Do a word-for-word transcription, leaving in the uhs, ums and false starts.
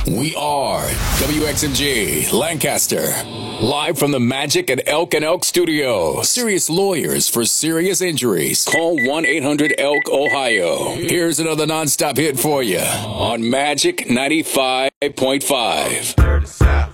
We are W X M G Lancaster. Live from the Magic at Elk and Elk Studio. Serious lawyers for serious injuries. Call one eight hundred elk ohio. Here's another nonstop hit for you on Magic ninety-five point five.